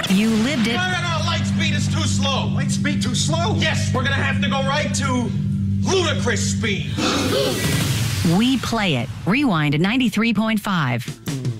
You lived it. No, light speed is too slow. Light speed too slow? Yes, we're gonna have to go right to ludicrous speed. We play it. Rewind at 93.5.